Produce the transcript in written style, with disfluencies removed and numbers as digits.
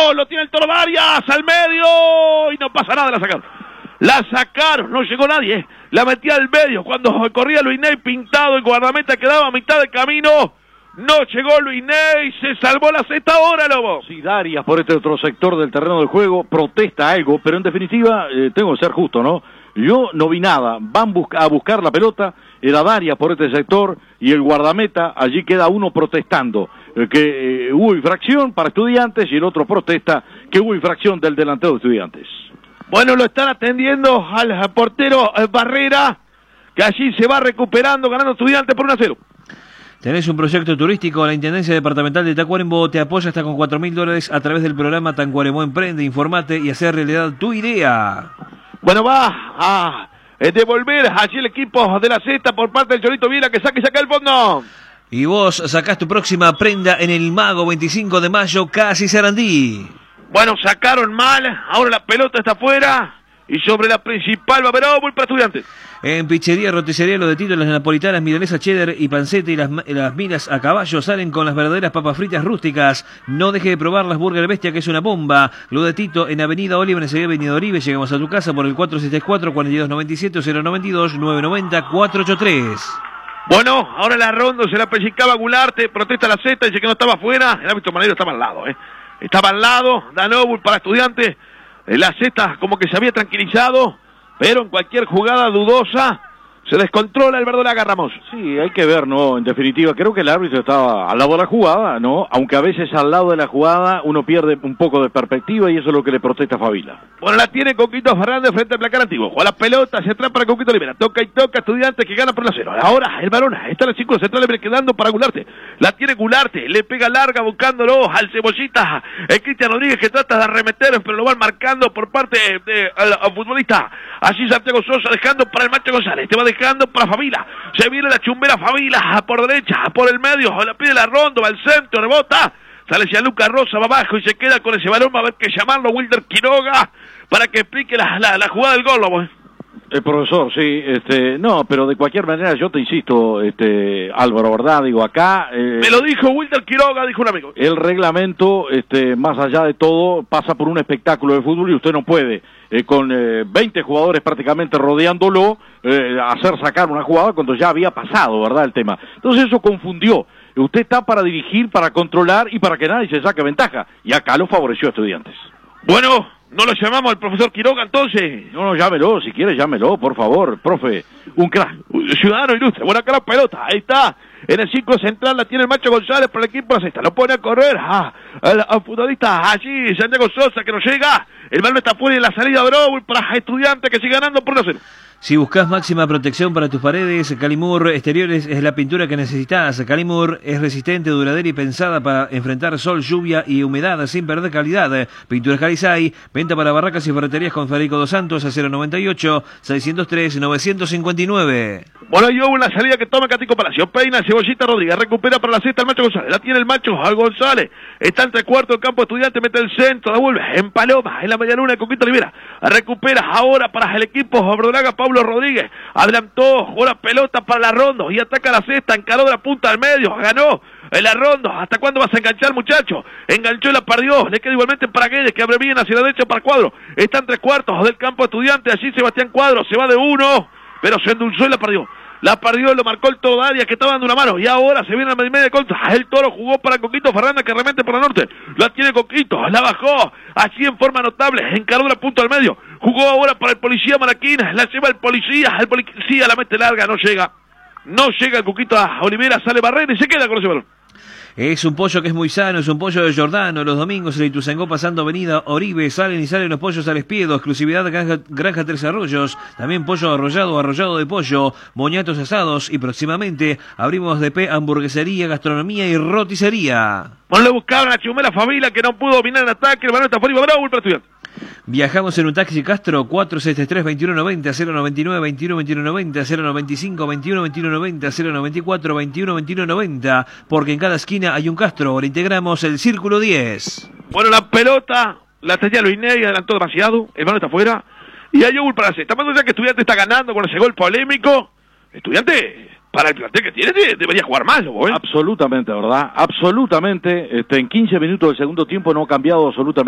Gol, lo tiene el Toro Arias al medio y no pasa nada, la sacaron, no llegó nadie, la metía al medio cuando corría Luis Ney pintado, el guardameta quedaba a mitad del camino, no llegó Luis Ney, se salvó la sexta hora, Lobo. Sí, Arias por este otro sector del terreno del juego protesta algo, pero en definitiva tengo que ser justo, ¿no? Yo no vi nada, van a buscar la pelota, era Arias por este sector y el guardameta, allí queda uno protestando que hubo infracción para Estudiantes y el otro protesta que hubo infracción del delantero de Estudiantes. Bueno, lo están atendiendo al portero Barrera, que allí se va recuperando, ganando Estudiantes por 1-0. Tenés un proyecto turístico, la Intendencia Departamental de Tacuarembó te apoya hasta con $4.000 a través del programa Tacuarembó Emprende, informate y hacer realidad tu idea. Bueno, va a devolver allí el equipo de la Zeta por parte del Cholito Viera, que saca el fondo. Y vos sacás tu próxima prenda en el Mago 25 de mayo, Casi Sarandí. Bueno, sacaron mal, ahora la pelota está afuera y sobre la principal va a haber óvul para Estudiantes. En Pizzería, Roticería Lo de Tito, las napolitanas, milanesa cheddar y panceta y las milas a caballo salen con las verdaderas papas fritas rústicas. No deje de probar las Burger Bestia, que es una bomba. Lo de Tito en Avenida Oliva, en Enseguida Avenida Oribe. Llegamos a tu casa por el 474-4297 o 092-990-483. Bueno, ahora la ronda se la pellizcaba Gularte, protesta la Z, dice que no estaba afuera. El árbitro Manero estaba al lado, Estaba al lado, dan óvul para Estudiantes. La Z como que se había tranquilizado, pero en cualquier jugada dudosa se descontrola el Verdolaga, Ramos. Sí, hay que ver, ¿no? En definitiva, creo que el árbitro estaba al lado de la jugada, ¿no? Aunque a veces al lado de la jugada uno pierde un poco de perspectiva y eso es lo que le protesta a Favila. Bueno, la tiene Coquito Fernández frente al placar antiguo. Juega la pelota, se atrapa para Coquito Olivera. Toca y toca, Estudiantes que gana por 1-0. Ahora el varón está en el círculo central, quedando para Gularte. La tiene Gularte, le pega larga buscándolo al Cebollita. El Cristian Rodríguez que trata de arremeter, pero lo van marcando por parte al futbolista. Así Santiago Sosa dejando para el Macho González. Te va dejando para Favila. Se viene la chumbera Favila por derecha, por el medio. La pide la ronda, va al centro, rebota. Sale Gianluca Rosa, va abajo y se queda con ese balón. Va a haber que llamarlo Wilder Quiroga para que explique la jugada del gol, Lobo. Profesor, sí, no, pero de cualquier manera yo te insisto, Álvaro, ¿verdad? Digo, acá... Me lo dijo Wilder Quiroga, dijo un amigo. El reglamento, más allá de todo, pasa por un espectáculo de fútbol y usted no puede, con 20 jugadores prácticamente rodeándolo, hacer sacar una jugada cuando ya había pasado, ¿verdad? El tema. Entonces eso confundió. Usted está para dirigir, para controlar y para que nadie se saque ventaja. Y acá lo favoreció a Estudiantes. Bueno, ¿no lo llamamos al profesor Quiroga entonces? No, llámelo, si quiere llámelo, por favor, profe. Un crack. Ciudadano ilustre, buena cara pelota, ahí está. En el círculo central la tiene el Macho González para el equipo de la Cesta. Lo pone a correr al futbolista allí, Santiago Sosa, que no llega. El balón está fuera y la salida de Browell para Estudiantes que sigue ganando por 1-0. Si buscas máxima protección para tus paredes, Calimur Exteriores es la pintura que necesitas. Calimur es resistente, duradera y pensada para enfrentar sol, lluvia y humedad sin perder calidad. Pinturas Calizay, venta para barracas y ferreterías con Federico Dos Santos a 098-603-959. Bueno, y hubo una salida que toma Catico Palacio. Peina, Cebollita Rodríguez, recupera para la Cesta el Macho González. La tiene el Macho al González. Está entre cuarto del campo Estudiante, mete el centro, devuelve en Paloma, en la medialuna de Coquito Olivera. Recupera ahora para el equipo Verdolaga, Pablo Rodríguez. Adelantó, jugó la pelota para la ronda y ataca la Cesta, encaró de la punta al medio, ganó en la ronda. ¿Hasta cuándo vas a enganchar, muchacho? Enganchó y la perdió. Le queda igualmente para Guedes, que abre bien hacia la derecha para Cuadro. Está en tres cuartos del campo Estudiante. Allí Sebastián Cuadro se va de uno, pero se endulzó y la perdió. La perdió, lo marcó el Toro Arias, que estaba dando una mano. Y ahora se viene a media contra. El Toro jugó para Coquito Fernández, que remete por la norte. La tiene Coquito, la bajó. Así en forma notable. Encaró la punta al medio. Jugó ahora para el policía Maraquín. La lleva el policía. El policía la mete larga, no llega. No llega el Coquito a Olivera. Sale Barrera y se queda con ese balón. Es un pollo que es muy sano, es un pollo de Giordano. Los domingos en Ituzaingó pasando avenida Oribe, salen los pollos al espiedo, exclusividad Granja Tres Arroyos, también pollo arrollado de pollo, moñatos asados y próximamente abrimos DP hamburguesería, gastronomía y roticería. Bueno, le buscaban a Chumela Favila que no pudo dominar el ataque, el balón está fuera y va Bravo para Estudiante. Viajamos en un taxi Castro 473-2190, 099-21-2190, 095-21-2190, 094-21-2190, porque en cada esquina hay un Castro. Ahora integramos el Círculo 10. Bueno, la pelota la tenía Luis Ney, adelantó demasiado, el balón está afuera, y hay un para la Cesta. Más allá que Estudiante está ganando con ese gol polémico, Estudiante, para el plantel que tiene, debería jugar más, ¿no? Absolutamente, ¿verdad? Absolutamente. En 15 minutos del segundo tiempo no ha cambiado absolutamente.